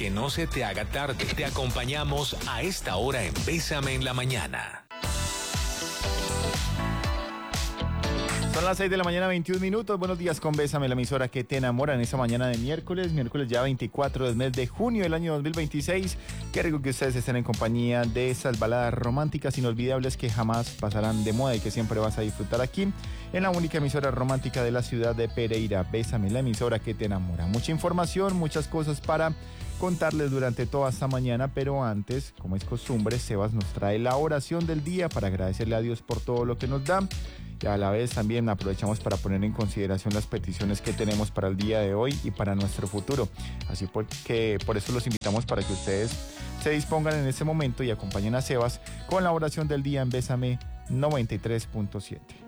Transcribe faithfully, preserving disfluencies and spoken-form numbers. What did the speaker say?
que no se te haga tarde, te acompañamos a esta hora en Bésame en la Mañana. Son las seis de la mañana, veintiún minutos. Buenos días con Bésame, la emisora que te enamora en esta mañana de miércoles. Miércoles ya veinticuatro del mes de junio del año dos mil veintiséis. Qué rico que ustedes estén en compañía de esas baladas románticas inolvidables que jamás pasarán de moda y que siempre vas a disfrutar aquí en la única emisora romántica de la ciudad de Pereira. Bésame, la emisora que te enamora. Mucha información, muchas cosas para contarles durante toda esta mañana, pero antes, como es costumbre, Sebas nos trae la oración del día para agradecerle a Dios por todo lo que nos da. Y a la vez también aprovechamos para poner en consideración las peticiones que tenemos para el día de hoy y para nuestro futuro. Así que por eso los invitamos para que ustedes se dispongan en este momento y acompañen a Sebas con la oración del día en Bésame noventa y tres punto siete.